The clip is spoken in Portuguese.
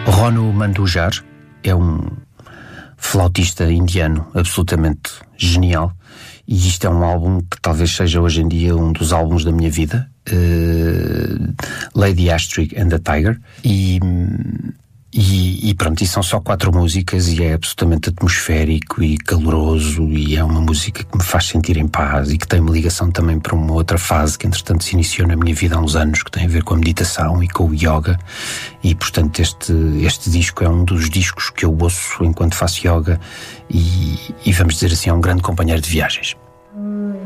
Ronu Mandujar é um flautista indiano absolutamente genial, e isto é um álbum que talvez seja hoje em dia um dos álbuns da minha vida, Lady Astrid and the Tiger, e pronto, e são só 4 músicas e é absolutamente atmosférico e caloroso, e é uma música que me faz sentir em paz e que tem uma ligação também para uma outra fase que entretanto se iniciou na minha vida há uns anos, que tem a ver com a meditação e com o yoga. E portanto este disco é um dos discos que eu ouço enquanto faço yoga, e vamos dizer assim, é um grande companheiro de viagens.